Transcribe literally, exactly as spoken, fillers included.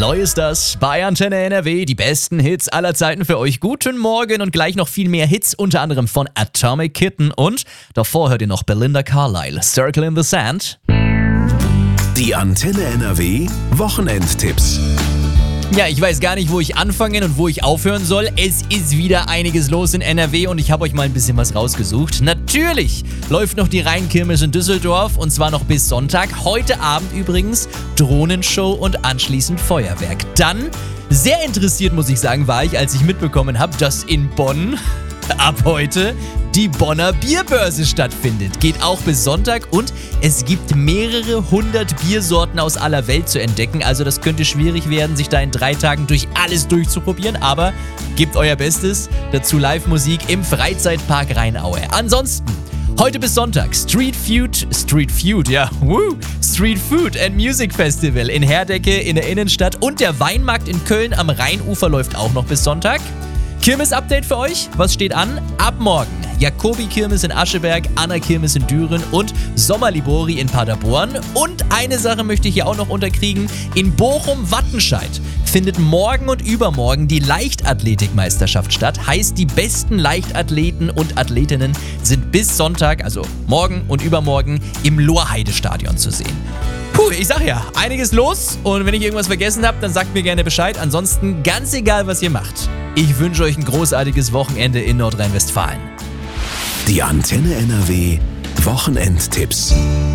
Loy ist das bei Antenne N R W. Die besten Hits aller Zeiten für euch. Guten Morgen und gleich noch viel mehr Hits, unter anderem von Atomic Kitten. Und davor hört ihr noch Belinda Carlisle, Circle in the Sand. Die Antenne N R W Wochenendtipps. Ja, ich weiß gar nicht, wo ich anfangen und wo ich aufhören soll. Es ist wieder einiges los in N R W und ich habe euch mal ein bisschen was rausgesucht. Natürlich läuft noch die Rheinkirmes in Düsseldorf und zwar noch bis Sonntag. Heute Abend übrigens Drohnenshow und anschließend Feuerwerk. Dann, sehr interessiert muss ich sagen, war ich, als ich mitbekommen habe, dass in Bonn ab heute die Bonner Bierbörse stattfindet. Geht auch bis Sonntag und es gibt mehrere hundert Biersorten aus aller Welt zu entdecken. Also das könnte schwierig werden, sich da in drei Tagen durch alles durchzuprobieren. Aber gebt euer Bestes. Dazu Live-Musik im Freizeitpark Rheinaue. Ansonsten heute bis Sonntag Street Food, Street Food, ja, woo, Street Food and Music Festival in Herdecke in der Innenstadt und der Weinmarkt in Köln am Rheinufer läuft auch noch bis Sonntag. Kirmes-Update für euch. Was steht an? Ab morgen Jacobi-Kirmes in Ascheberg, Anna-Kirmes in Düren und Sommerlibori in Paderborn. Und eine Sache möchte ich hier auch noch unterkriegen. In Bochum-Wattenscheid findet morgen und übermorgen die Leichtathletikmeisterschaft statt. Heißt, die besten Leichtathleten und Athletinnen sind bis Sonntag, also morgen und übermorgen, im Lorheide-Stadion zu sehen. Puh, ich sag ja, einiges los. Und wenn ich irgendwas vergessen habe, dann sagt mir gerne Bescheid. Ansonsten ganz egal, was ihr macht. Ich wünsche euch ein großartiges Wochenende in Nordrhein-Westfalen. Die Antenne N R W Wochenendtipps.